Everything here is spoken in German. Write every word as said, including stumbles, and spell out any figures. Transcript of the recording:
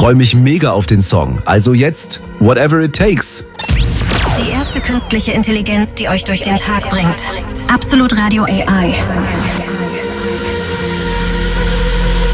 freue mich mega auf den Song. Also jetzt, whatever it takes. Die erste künstliche Intelligenz, die euch durch den Tag bringt. Absolut Radio A I.